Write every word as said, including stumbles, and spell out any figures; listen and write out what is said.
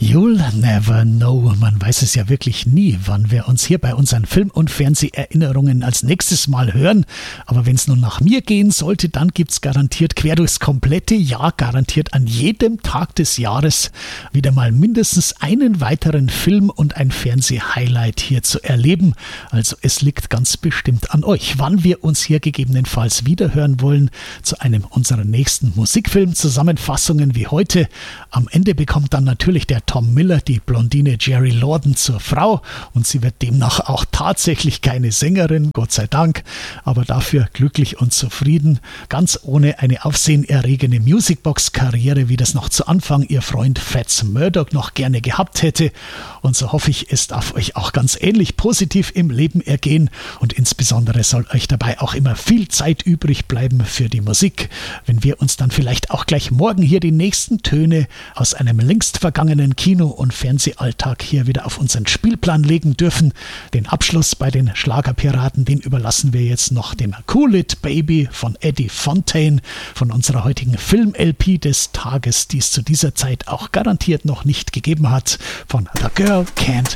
You'll never know. Man weiß es ja wirklich nie, wann wir uns hier bei unseren Film- und Fernseherinnerungen als nächstes Mal hören. Aber wenn es nun nach mir gehen sollte, dann gibt's garantiert quer durchs komplette Jahr, garantiert an jedem Tag des Jahres wieder mal mindestens einen weiteren Film und ein Fernseh-Highlight hier zu erleben. Also es liegt ganz bestimmt an euch, wann wir uns hier gegebenenfalls wiederhören wollen zu einem unserer nächsten Musikfilm-Zusammenfassungen wie heute. Am Ende bekommt dann natürlich der Tom Miller die Blondine Jerry Lorden zur Frau und sie wird demnach auch tatsächlich keine Sängerin, Gott sei Dank, aber dafür glücklich und zufrieden, ganz ohne eine aufsehenerregende Musicbox-Karriere, wie das noch zu Anfang ihr Freund Fats Murdoch noch gerne gehabt hätte. Und so hoffe ich, es darf euch auch ganz ähnlich positiv im Leben ergehen und insbesondere soll euch dabei auch immer viel Zeit übrig bleiben für die Musik, wenn wir uns dann vielleicht auch gleich morgen hier die nächsten Töne aus einem längst vergangenen Kino- und Fernsehalltag hier wieder auf unseren Spielplan legen dürfen. Den Abschluss bei den Schlagerpiraten, den überlassen wir jetzt noch dem Cool It Baby von Eddie Fontaine von unserer heutigen Film-L P des Tages, die es zu dieser Zeit auch garantiert noch nicht gegeben hat, von The Girl Can't